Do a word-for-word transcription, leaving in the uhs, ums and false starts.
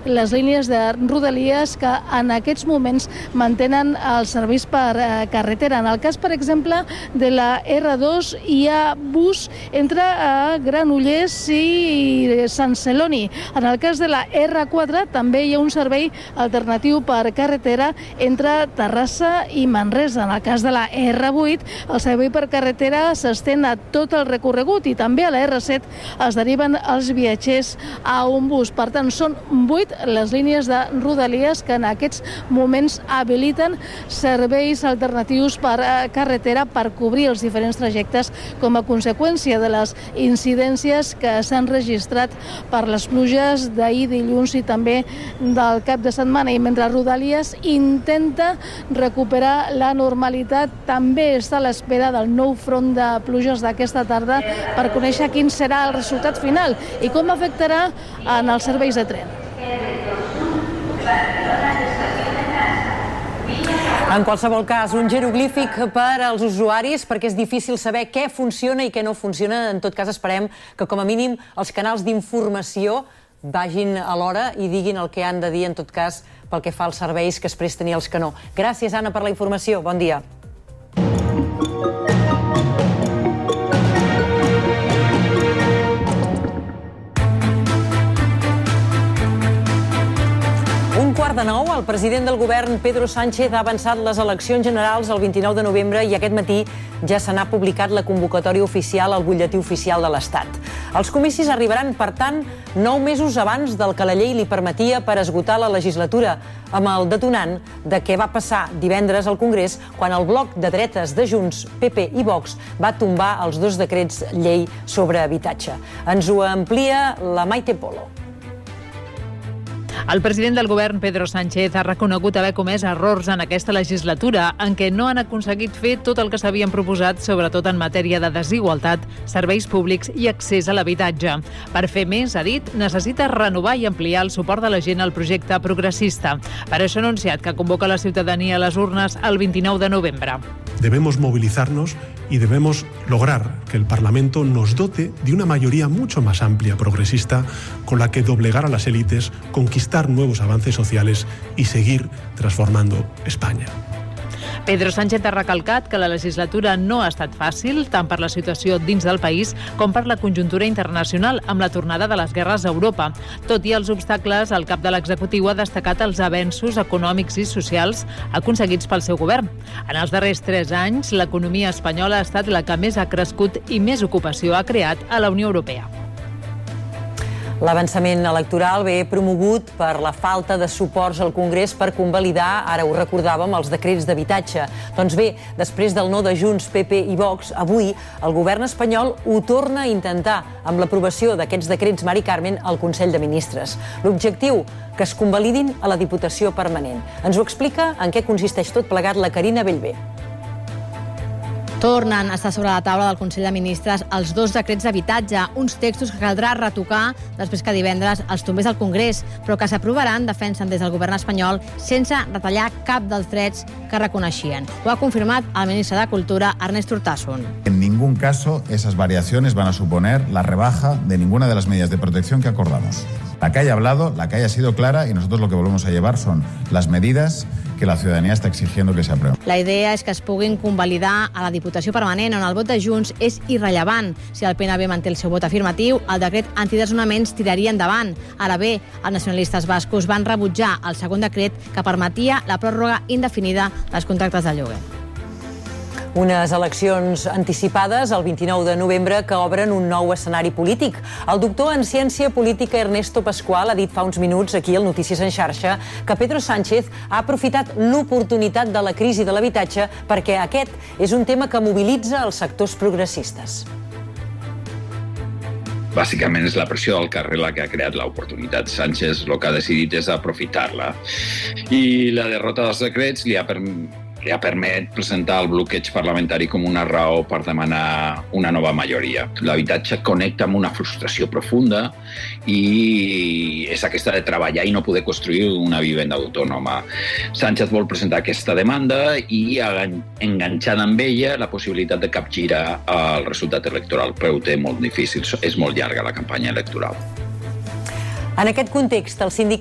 les línies de Rodalies que en aquests moments mantenen els serveis per eh, carretera. En el cas, per exemple, de la erre dos hi ha bus entre eh, Granollers i Sant Celoni. En el cas de la erre quatre també hi ha un servei alternatiu per carretera entre Terrassa i Manresa. En el cas de la erre vuit, el servei per carretera s'estén a tot el recorregut i també a la erre set es deriven els viatgers a un bus. Per tant, són vuit les línies de Rodalies que en aquests moments habiliten serveis alternatius per carretera per cobrir els diferents trajectes com a conseqüència de les incidències que s'han registrat per les pluges d'ahir dilluns i també del cap de setmana. I mentre Rodalies intenta recuperar la normalitat, també està a l'espera del nou front de pluges d'aquesta tarda per conèixer quin serà el resultat final i com afectarà en els serveis de tren. En qualsevol cas, un jeroglífic per als usuaris perquè és difícil saber què funciona i què no funciona. En tot cas, esperem que com a mínim els canals d'informació vagin a l'hora i diguin el que han de dir, en tot cas, pel que fa als serveis que es presten i els que no. Gràcies, Anna, per la informació. Bon dia. Un quart de nou, el president del govern, Pedro Sánchez, ha avançat les eleccions generals el vint-i-nou de novembre i aquest matí ja se n'ha publicat la convocatòria oficial al butlletí oficial de l'Estat. Els comicis arribaran, per tant, nou mesos abans del que la llei li permetia per esgotar la legislatura, amb el detonant de què va passar divendres al Congrés quan el bloc de dretes de Junts, P P i Vox va tombar els dos decrets llei sobre habitatge. Ens ho amplia la Maite Polo. El president del govern, Pedro Sánchez, ha reconegut haver comès errors en aquesta legislatura en què no han aconseguit fer tot el que s'havien proposat, sobretot en matèria de desigualtat, serveis públics i accés a l'habitatge. Per fer més, ha dit, necessita renovar i ampliar el suport de la gent al projecte progressista. Per això ha anunciat que convoca la ciutadania a les urnes el vint-i-nou de novembre. Debemos movilizarnos y debemos lograr que el Parlamento nos dote de una mayoría mucho más amplia progresista con la que doblegar a las élites, conquistar nuevos avances sociales y seguir transformando España. Pedro Sánchez ha recalcat que la legislatura no ha estat fàcil, tant per la situació dins del país com per la conjuntura internacional amb la tornada de les guerres a Europa. Tot i els obstacles, el cap de l'executiu ha destacat els avenços econòmics i socials aconseguits pel seu govern. En els darrers tres anys, l'economia espanyola ha estat la que més ha crescut i més ocupació ha creat a la Unió Europea. L'avançament electoral ve promogut per la falta de suports al Congrés per convalidar, ara ho recordàvem, els decrets d'habitatge. Doncs bé, després del no de Junts, P P i Vox, avui el govern espanyol ho torna a intentar amb l'aprovació d'aquests decrets Mari Carmen al Consell de Ministres. L'objectiu, que es convalidin a la Diputació Permanent. Ens ho explica en què consisteix tot plegat la Carina Bellver. Tornen a estar sobre la taula del Consell de Ministres els dos decrets d'habitatge, uns textos que caldrà retocar després que divendres els tombés al Congrés, però que s'aprovaran, defensen des del govern espanyol, sense retallar cap dels drets que reconeixien. Ho ha confirmat el ministre de Cultura, Ernest Urtasun. En ningún caso esas variaciones van a suponer la rebaja de ninguna de las medidas de protección que acordamos. La que haya hablado, la que haya sido clara, y nosotros lo que volvemos a llevar son las medidas que la ciudadanía está exigiendo que se aprueben. La idea és que es puguin convalidar a la Diputació Permanent, on el vot de Junts és irrellevant. Si el P N V manté el seu vot afirmatiu, el decret antidesnonaments tiraria endavant. Ara bé, els nacionalistes bascos van rebutjar el segon decret que permetia la pròrroga indefinida dels contractes de lloguer. Unes eleccions anticipades el vint-i-nou de novembre que obren un nou escenari polític. El doctor en ciència política Ernesto Pascual ha dit fa uns minuts aquí al Notícies en xarxa que Pedro Sánchez ha aprofitat l'oportunitat de la crisi de l'habitatge perquè aquest és un tema que mobilitza els sectors progressistes. Bàsicament és la pressió del carrer la que ha creat l'oportunitat. Sánchez el que ha decidit és aprofitar-la. I la derrota dels decrets li ha permès li ha permès presentar el bloqueig parlamentari com una raó per demanar una nova majoria. L'habitatge connecta amb una frustració profunda i és aquesta de treballar i no poder construir una vivenda autònoma. Sánchez vol presentar aquesta demanda i enganxant amb ella la possibilitat de capgirar el resultat electoral, però ho té molt difícil, és molt llarga la campanya electoral. En aquest context, el sindicat